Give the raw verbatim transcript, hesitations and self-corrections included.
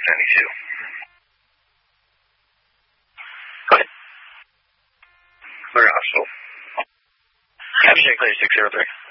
seventy-two. Go ahead. Clear hospital. Abstract clear six zero three.